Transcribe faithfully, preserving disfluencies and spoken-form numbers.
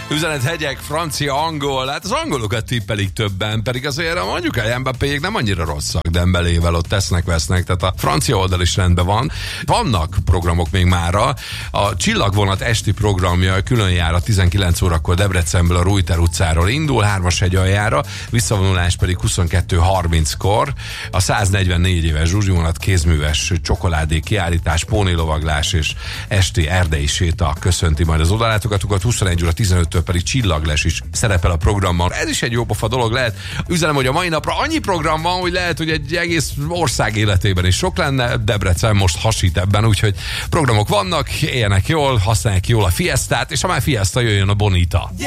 Üzenet hegyek, francia, angol, hát az angolokat tippelik többen, pedig azért mondjuk el, Mbappéjék nem annyira rosszak Dembelével, ott tesznek-vesznek, tehát a francia oldal is rendben van. Vannak programok még mára, a Csillagvonat esti programja külön jár a tizenkilenc órakor Debrecenből a Rújter utcáról indul, hármas hegyaljára, visszavonulás pedig huszonkettő harminckor, a száznegyvennégy éves Zsuzsivonat kézműves csokoládé kiállítás, pónilovaglás és esti erdei séta köszönti majd az odalátogatókat, huszonegy óra tizenöttől pedig csillagles is szerepel a programban. Ez is egy jópofa dolog lehet. Üzenem, hogy a mai napra annyi program van, hogy lehet, hogy egy egész ország életében is sok lenne. Debrecen most hasít ebben, úgyhogy programok vannak, éljenek jól, használják jól a Fiestát, és ha már Fiesta, jöjjön a Bonita.